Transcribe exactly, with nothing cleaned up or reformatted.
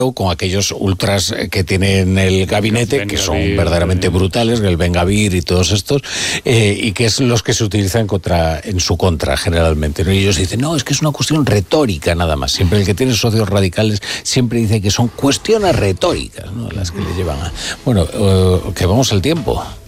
con aquellos ultras que tienen el gabinete, que son verdaderamente brutales, el Ben Gvir y todos estos, eh, y que es los que se utilizan contra, en su contra generalmente, ¿no? Y ellos dicen, no, es que es una cuestión retórica nada más. Siempre el que tiene socios radicales siempre dice que son cuestiones retóricas, ¿no?, las que le llevan a... Bueno, eh, que vamos al tiempo.